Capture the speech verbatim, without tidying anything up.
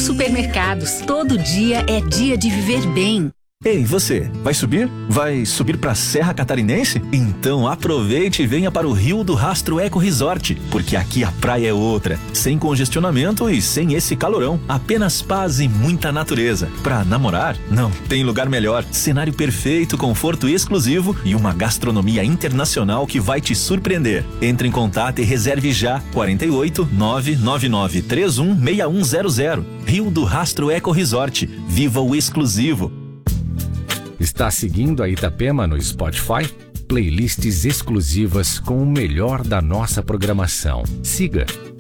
Supermercados. Todo dia é dia de viver bem. Ei, você, vai subir? Vai subir pra Serra Catarinense? Então aproveite e venha para o Rio do Rastro Eco Resort, porque aqui a praia é outra, sem congestionamento e sem esse calorão, apenas paz e muita natureza. Pra namorar? Não, tem lugar melhor, cenário perfeito, conforto exclusivo e uma gastronomia internacional que vai te surpreender. Entre em contato e reserve já, quarenta e oito, nove nove nove três um seis um zero zero. Rio do Rastro Eco Resort, viva o exclusivo. Está seguindo a Itapema no Spotify? Playlists exclusivas com o melhor da nossa programação. Siga!